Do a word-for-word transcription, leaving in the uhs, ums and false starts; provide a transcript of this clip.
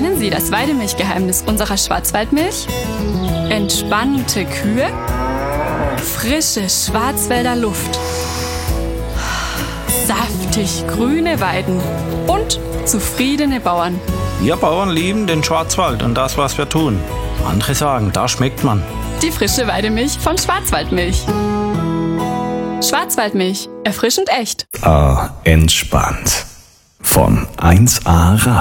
Kennen Sie das Weidemilchgeheimnis unserer Schwarzwaldmilch? Entspannte Kühe, frische Schwarzwälder Luft, saftig grüne Weiden und zufriedene Bauern. Wir Bauern lieben den Schwarzwald und das, was wir tun. Andere sagen, da schmeckt man. Die frische Weidemilch von Schwarzwaldmilch. Schwarzwaldmilch, erfrischend echt. Ah, entspannt. Von eins A Radio.